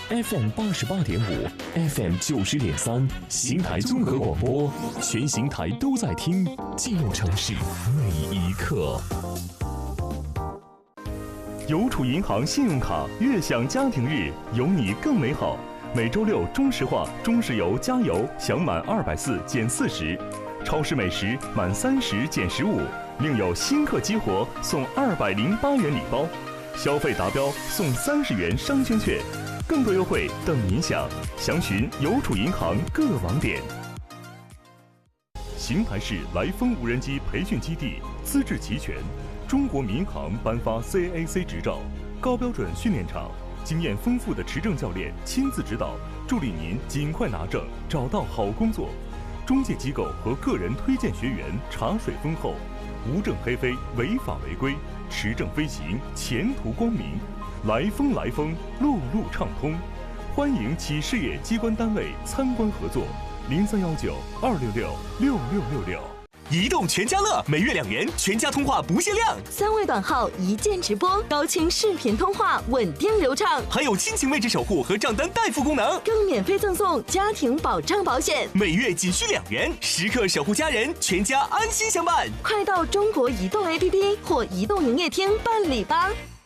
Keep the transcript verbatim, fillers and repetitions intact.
F M 八十八点五 ，F M 九十点三，邢台综合广播，全邢台都在听，进入城市每一刻。 邮储银行信用卡悦享家庭日，有你更美好。每周六中石化、中石油加油享满二百四减四十，超市美食满三十减十五，另有新客激活送二百零八元礼包，消费达标送三十元商圈券，更多优惠等您享。详询邮储银行各网点。邢台市来风无人机培训基地资质齐全，中国民航颁发 C A A C 执照，高标准训练场，经验丰富的持证教练亲自指导，助力您尽快拿证，找到好工作。中介机构和个人推荐学员茶水丰厚，无证黑飞，违法违规，持证飞行，前途光明。来风来风，路路畅通。欢迎企事业机关单位参观合作，零三幺九二六六六六六六。 移动全家乐每月两元，全家通话不限量， 三位短号一键直播，高清视频通话稳定流畅， 还有亲情位置守护和账单代付功能， 更免费赠送家庭保障保险， 每月仅需两元，时刻守护家人，全家安心相伴。 快到中国移动 A P P 或移动营业厅办理吧。